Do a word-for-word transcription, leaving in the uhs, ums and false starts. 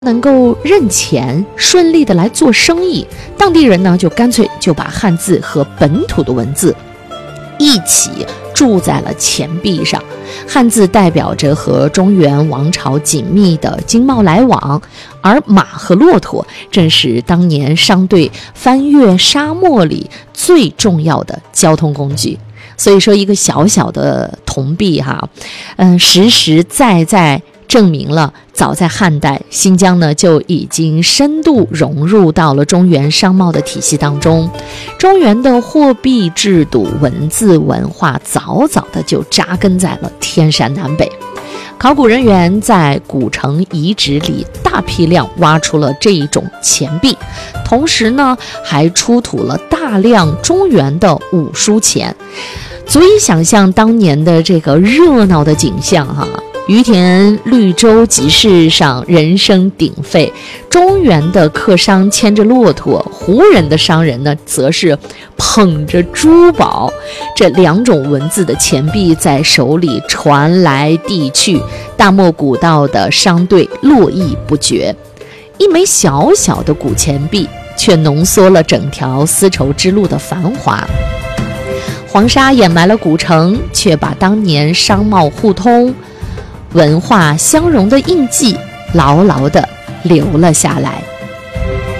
能够认钱，顺利的来做生意，当地人呢就干脆就把汉字和本土的文字一起铸在了钱币上。汉字代表着和中原王朝紧密的经贸来往，而马和骆驼正是当年商队翻越沙漠里最重要的交通工具。所以说，一个小小的铜币哈，嗯，实实在在证明了，早在汉代，新疆呢就已经深度融入到了中原商贸的体系当中。中原的货币制度、文字文化早早的就扎根在了天山南北。考古人员在古城遗址里大批量挖出了这一种钱币，同时呢还出土了大量中原的五书钱，足以想象当年的这个热闹的景象哈。于田绿洲集市上人声鼎沸，中原的客商牵着骆驼，胡人的商人呢则是捧着珠宝，这两种文字的钱币在手里传来递去，大漠古道的商队络绎不绝。一枚小小的古钱币却浓缩了整条丝绸之路的繁华。黄沙掩埋了古城，却把当年商贸互通、文化相融的印记牢牢地留了下来。